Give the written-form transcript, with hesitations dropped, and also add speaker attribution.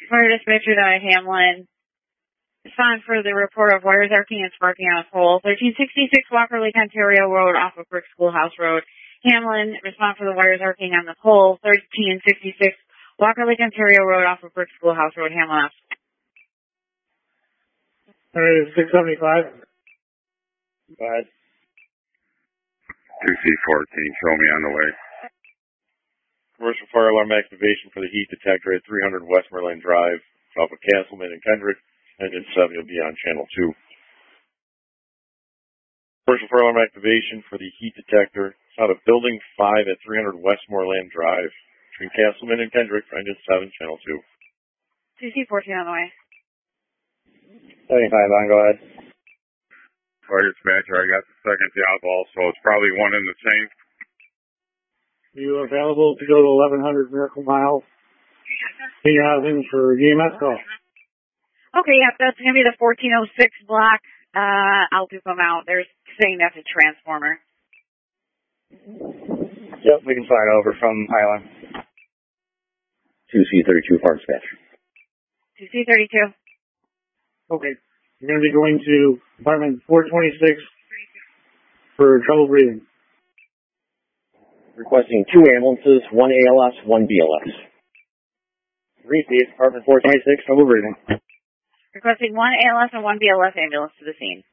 Speaker 1: Fire dispatcher to Hamlin. Respond for the report of wires arcing and sparking on a pole. 1366 Walker Lake, Ontario Road off of Brick Schoolhouse Road. Hamlin, respond for the wires arcing on the pole. 1366 Walker Lake, Ontario Road off of Brick Schoolhouse Road, Hamlin.
Speaker 2: Alright, 675.
Speaker 3: Go ahead.
Speaker 4: 2C14, show me on the way.
Speaker 5: Commercial fire alarm activation for the heat detector at 300 Westmoreland Drive, off of Castleman and Kendrick. Engine 7 will be on channel 2. Commercial fire alarm activation for the heat detector out of building 5 at 300 Westmoreland Drive, between Castleman and Kendrick, for engine 7, channel 2.
Speaker 1: CC14 on the way.
Speaker 3: 75 on, go ahead.
Speaker 4: Fire dispatcher, I got the second job also. It's probably one and the same.
Speaker 2: You available to go to 1100 Miracle Mile senior housing for EMS call?
Speaker 1: Okay, yep, that's going to be the 1406 block. I'll dupe them out. They're saying that's a transformer.
Speaker 3: Yep, we can fire over from Highline.
Speaker 6: 2C32 fire dispatcher.
Speaker 1: 2C32.
Speaker 2: Okay. You're going to be going to apartment 426 for trouble breathing.
Speaker 6: Requesting 2 ambulances, 1 ALS, 1 BLS.
Speaker 3: Repeat, apartment 426, trouble breathing.
Speaker 1: Requesting 1 ALS and 1 BLS ambulance to the scene.